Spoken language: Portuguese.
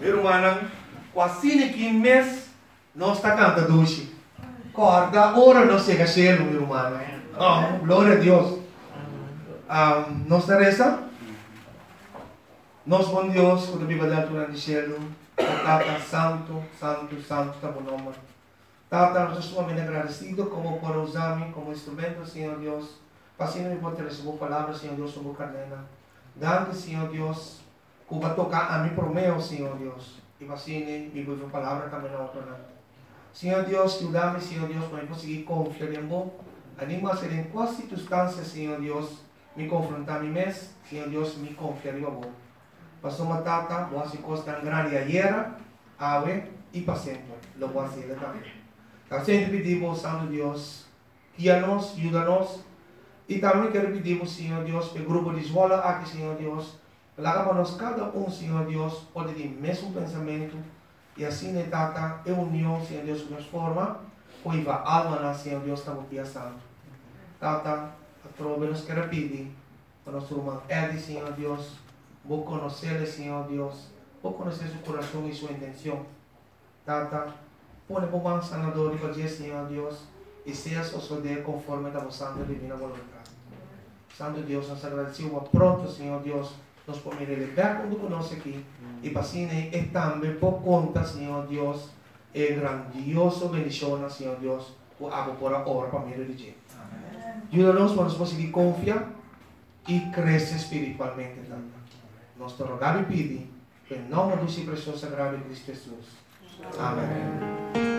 Irmã, quase que mês nós está cantando doce. Corda, ora não chega cielo, meu irmão. Oh, glória a Deus. Nós reza. Nós bom Deus, quando a Bíblia dá altura de cielo, Tata, santo, santo, santo, está bom nome. Tata, nós estamos muito agradecidos como por usar-me como instrumento, Senhor Deus. Passando me pode receber a palavra, Senhor Deus, sobre a cadena. Dando, Senhor Deus, que vai tocar a mim por meu, Senhor Deus. E assim, me vou a palavra também na outra. Senhor Deus, ajuda-me, Senhor Deus, para eu conseguir confiar em você. Anima ser em qual circunstância, Senhor Deus, me confrontar a mim mesmo, Senhor Deus, me confiar em você. Passou uma tata, boa se costa grande ayer, ave e para sempre. Lo voy a hacer também. Então, sempre pedimos, Santo Deus, guia-nos, ajuda-nos. E também quero pedir, Senhor Deus, para o grupo de escola aqui, Senhor Deus, larga para nós cada Senhor Deus, pode ter o mesmo pensamento. E assim, tata, é união, Senhor Deus, nos forma, pois a alma, Senhor Deus, está muito santo. Tata, a trova nos quer pedir, para nosso irmão Eddie, Senhor Deus, vou conhecer, Senhor Deus, vou conhecer seu coração e sua intenção. Tata, põe por mão sanador e fazer, Senhor Deus, e seja suceder conforme a vossa divina vontade. Santo Deus, nós agradecemos pronto, Senhor Deus, nós podemos levar quando conosco aqui, e para assim, e também por conta, Senhor Deus, é grandioso bendição, Senhor Deus, o abo por a hora para mim religião. Ajuda-nos para nós conseguir confiar e crescer espiritualmente. Nós te rogamos e pedimos, em nome do seu precioso sagrado Cristo Jesus. Amém.